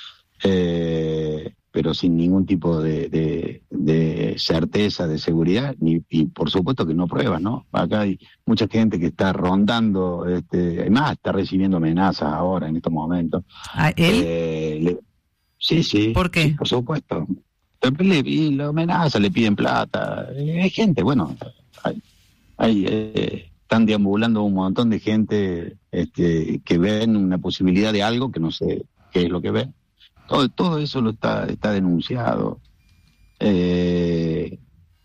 eh, pero sin ningún tipo de, de, de certeza, de seguridad, ni, y por supuesto que no pruebas, ¿no? Acá hay mucha gente que está rondando, este, además está recibiendo amenazas ahora, en estos momentos. ¿A él? Eh, le, sí, sí. ¿Por qué? Sí, por supuesto. Le, y la amenaza, le piden plata. Eh, hay gente, bueno, hay, hay eh, están deambulando un montón de gente este, que ven una posibilidad de algo que no sé qué es lo que ven. Todo, todo eso lo está, está denunciado. Eh,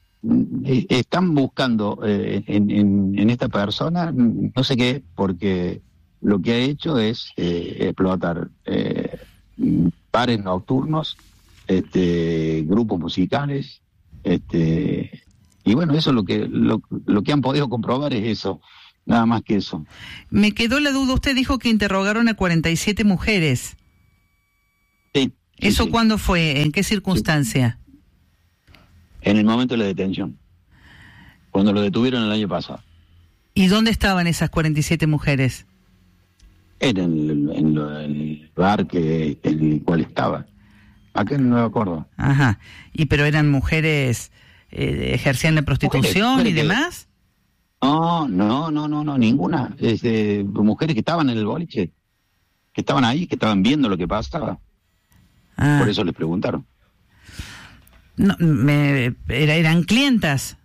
están buscando eh, en, en, en esta persona, no sé qué, porque lo que ha hecho es eh, explotar eh, bares nocturnos, este, grupos musicales, este, y bueno, eso es lo que, lo, lo que han podido comprobar es eso, nada más que eso. Me quedó la duda, usted dijo que interrogaron a cuarenta y siete mujeres. Sí. ¿Eso sí, cuándo fue? ¿En qué circunstancia? Sí. En el momento de la detención, cuando lo detuvieron el año pasado. ¿Y dónde estaban esas cuarenta y siete mujeres? En el, en, lo, en el bar que en el cual estaba, acá en Nueva Córdoba. Ajá. ¿Y pero eran mujeres, eh, ejercían la prostitución mujeres, mujeres y demás? Que, no, no, no, no, no, ninguna. Este, mujeres que estaban en el boliche, que estaban ahí, que estaban viendo lo que pasaba. Ah. Por eso les preguntaron. No, me, era, eran clientas.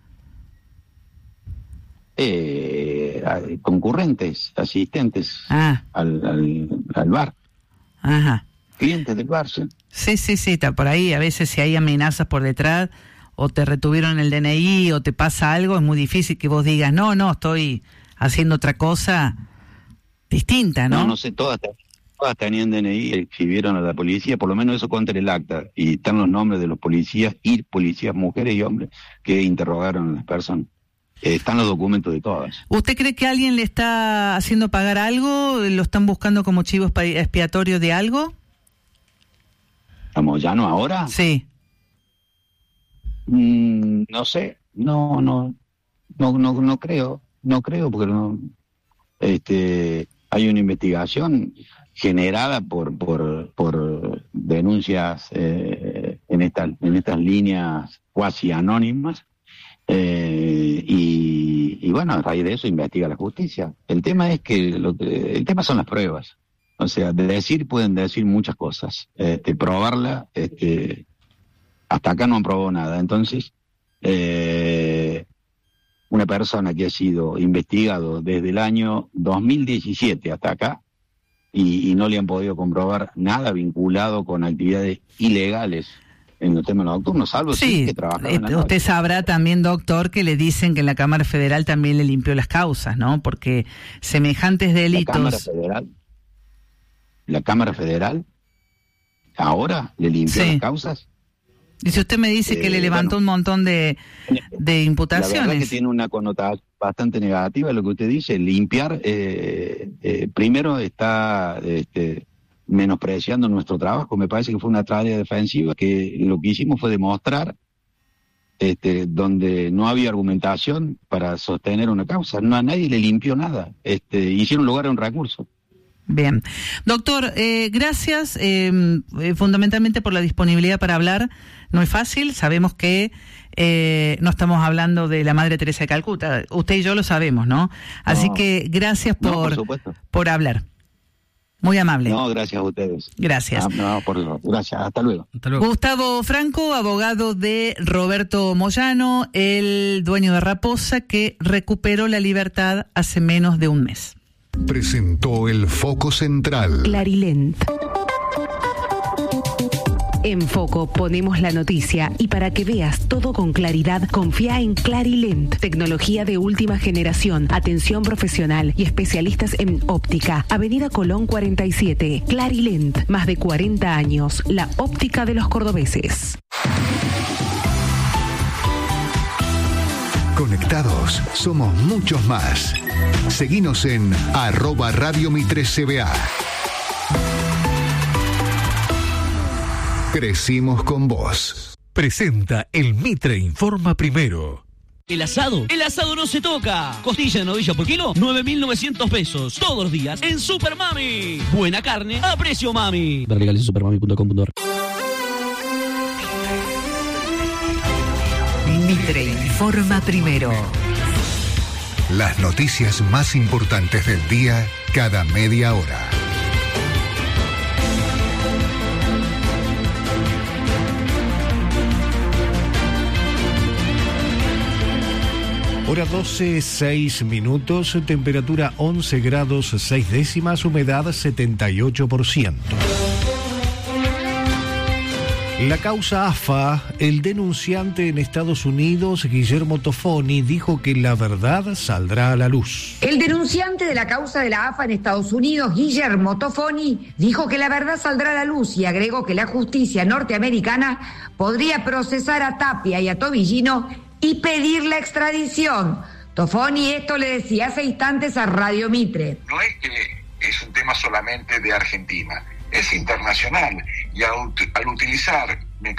Eh, concurrentes, asistentes ah. al, al, al bar. Ajá. Clientes del bar, sí. Sí, sí, sí, está por ahí. A veces si hay amenazas por detrás, o te retuvieron el D N I, o te pasa algo, es muy difícil que vos digas, no, no, estoy haciendo otra cosa distinta, ¿no? No, no sé, todas, todas tenían D N I, exhibieron a la policía, por lo menos eso contra el acta, y están los nombres de los policías, y policías, mujeres y hombres, que interrogaron a las personas. Están los documentos de todas. ¿Usted cree que alguien le está haciendo pagar algo? ¿Lo están buscando como chivo expiatorio de algo? ¿A Moyano ahora? Sí. Mm, no sé, no, no, no, no, no creo, no creo porque no, este, hay una investigación generada por, por, por denuncias eh, en estas, en estas líneas cuasi anónimas. Eh, y, y bueno, a raíz de eso investiga la justicia. El tema es que, lo que el tema son las pruebas. O sea, de decir pueden decir muchas cosas. Este, probarla, este, hasta acá no han probado nada. Entonces, eh, una persona que ha sido investigado desde el año dos mil diecisiete hasta acá y, y no le han podido comprobar nada vinculado con actividades ilegales en el tema nocturno, salvo sí, si es que trabajaba en la usted noche. sabrá también, doctor, que le dicen que en la Cámara Federal también le limpió las causas, ¿no? Porque semejantes delitos... La Cámara Federal, la Cámara Federal, ahora le limpió sí. las causas. Y si usted me dice eh, que le levantó bueno, un montón de, de imputaciones... La verdad que tiene una connotación bastante negativa lo que usted dice, limpiar, eh, eh, primero está... Este, menospreciando nuestro trabajo. Me parece que fue una tarea defensiva que lo que hicimos fue demostrar este, donde no había argumentación para sostener una causa. No, a nadie le limpió nada. Este, hicieron lugar a un recurso. Bien. Doctor, eh, gracias eh, fundamentalmente por la disponibilidad para hablar. No es fácil, sabemos que eh, no estamos hablando de la Madre Teresa de Calcuta. Usted y yo lo sabemos, ¿no? Así no, que gracias por, no, por, por hablar. Muy amable. No, gracias a ustedes. Gracias. Ah, no, por eso. Gracias. Hasta luego. Hasta luego. Gustavo Franco, abogado de Roberto Moyano, el dueño de Raposa, que recuperó la libertad hace menos de un mes. Presentó el Foco Central. Clarilent. En Foco ponemos la noticia y para que veas todo con claridad, confía en Clarilent. Tecnología de última generación, atención profesional y especialistas en óptica. Avenida Colón cuarenta y siete. Clarilent, más de cuarenta años. La óptica de los cordobeses. Conectados, somos muchos más. Seguinos en arroba Radio Mitre C B A. Crecimos con vos. Presenta el Mitre Informa Primero. ¿El asado? El asado no se toca. Costilla de novilla por kilo, nueve mil novecientos pesos. Todos los días en Super Mami. Buena carne a precio mami. Ver legales en supermami punto com punto ar. Mitre Informa Primero. Las noticias más importantes del día cada media hora. Hora doce, seis minutos, temperatura once grados, seis décimas, humedad setenta y ocho por ciento. La causa A F A, el denunciante en Estados Unidos, Guillermo Tofoni, dijo que la verdad saldrá a la luz. El denunciante de la causa de la A F A en Estados Unidos, Guillermo Tofoni, dijo que la verdad saldrá a la luz y agregó que la justicia norteamericana podría procesar a Tapia y a Tobillino y pedir la extradición. Tofoni esto le decía hace instantes a Radio Mitre. No es que es un tema solamente de Argentina, es internacional y al, al utilizar mecanismos